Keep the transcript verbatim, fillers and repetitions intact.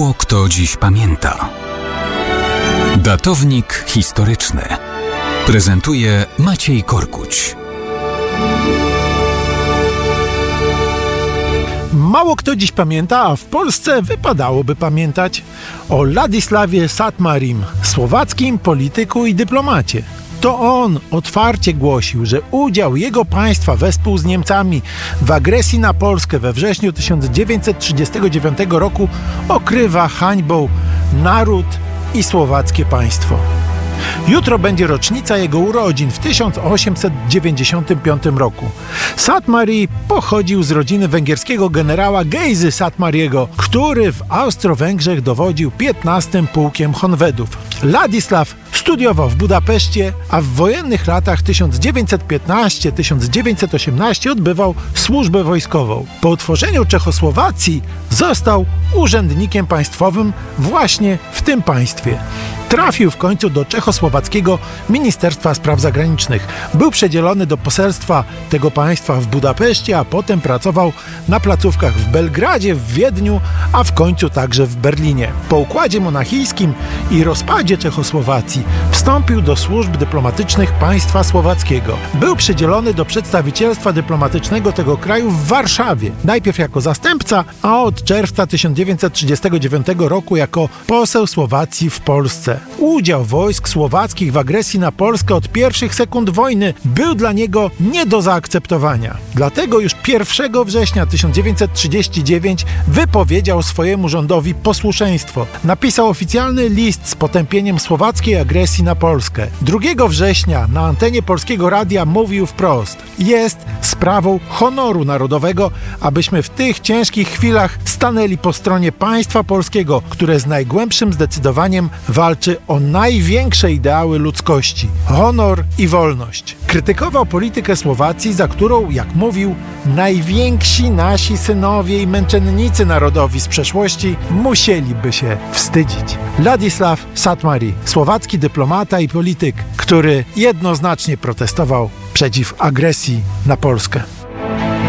Mało kto dziś pamięta. Datownik historyczny prezentuje Maciej Korkuć. Mało kto dziś pamięta, a w Polsce wypadałoby pamiętać o Ladisławie Satmarim, słowackim polityku i dyplomacie. To on otwarcie głosił, że udział jego państwa wespół z Niemcami w agresji na Polskę we wrześniu tysiąc dziewięćset trzydziestego dziewiątego roku okrywa hańbą naród i słowackie państwo. Jutro będzie rocznica jego urodzin w tysiąc osiemset dziewięćdziesiątym piątym roku. Satmari pochodził z rodziny węgierskiego generała Gejzy Satmariego, który w Austro-Węgrzech dowodził piętnastym Pułkiem Honvedów. Ladisław studiował w Budapeszcie, a w wojennych latach tysiąc dziewięćset piętnastego do tysiąc dziewięćset osiemnastego odbywał służbę wojskową. Po utworzeniu Czechosłowacji został urzędnikiem państwowym właśnie w tym państwie. Trafił w końcu do czechosłowackiego Ministerstwa Spraw Zagranicznych. Był przedzielony do poselstwa tego państwa w Budapeszcie, a potem pracował na placówkach w Belgradzie, w Wiedniu, a w końcu także w Berlinie. Po układzie monachijskim i rozpadzie Czechosłowacji wstąpił do służb dyplomatycznych państwa słowackiego. Był przydzielony do przedstawicielstwa dyplomatycznego tego kraju w Warszawie. Najpierw jako zastępca, a od czerwca tysiąc dziewięćset trzydziestego dziewiątego roku jako poseł Słowacji w Polsce. Udział wojsk słowackich w agresji na Polskę od pierwszych sekund wojny był dla niego nie do zaakceptowania. Dlatego już pierwszego września tysiąc dziewięćset trzydziestego dziewiątego wypowiedział swojemu rządowi posłuszeństwo. Napisał oficjalny list z potępieniem słowackiej agresji na Polskę. drugiego września na antenie Polskiego Radia mówił wprost: jest sprawą honoru narodowego, abyśmy w tych ciężkich chwilach stanęli po stronie państwa polskiego, które z najgłębszym zdecydowaniem walczy o największe ideały ludzkości – honor i wolność. Krytykował politykę Słowacji, za którą, jak mówił, najwięksi nasi synowie i męczennicy narodowi z przeszłości musieliby się wstydzić. Ladisław Satmari, słowacki dyplomata i polityk, który jednoznacznie protestował przeciw agresji na Polskę.